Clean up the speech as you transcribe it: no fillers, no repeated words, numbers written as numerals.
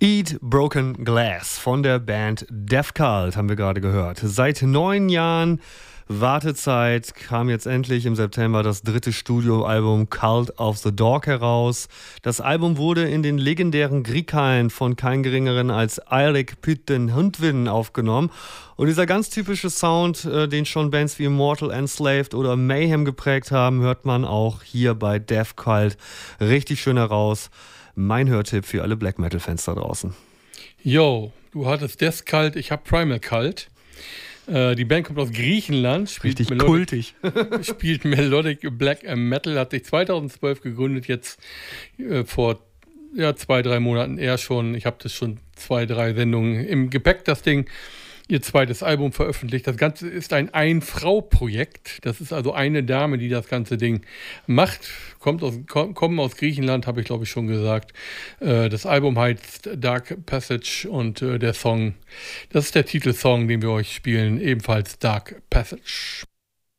Eat Broken Glass von der Band Death Cult haben wir gerade gehört. Seit 9 Jahren Wartezeit kam jetzt endlich im September das 3. Studioalbum Cult of the Dog heraus. Das Album wurde in den legendären Grieghallen von kein Geringeren als Eirik Pytten Hundvin aufgenommen. Und dieser ganz typische Sound, den schon Bands wie Immortal, Enslaved oder Mayhem geprägt haben, hört man auch hier bei Death Cult richtig schön heraus. Mein Hörtipp für alle Black Metal-Fans da draußen. Yo, du hattest Death Cult, ich hab Primal Cult. Die Band kommt aus Griechenland. Richtig kultig. Spielt Melodic Black Metal, hat sich 2012 gegründet, jetzt vor 2-3 Monaten eher schon. Ich habe das schon 2-3 Sendungen im Gepäck, das Ding. Ihr zweites Album veröffentlicht. Das Ganze ist ein Ein-Frau-Projekt. Das ist also eine Dame, die das ganze Ding macht. Kommen aus Griechenland, habe ich glaube ich schon gesagt. Das Album heißt Dark Passage und der Song, das ist der Titelsong, den wir euch spielen, ebenfalls Dark Passage.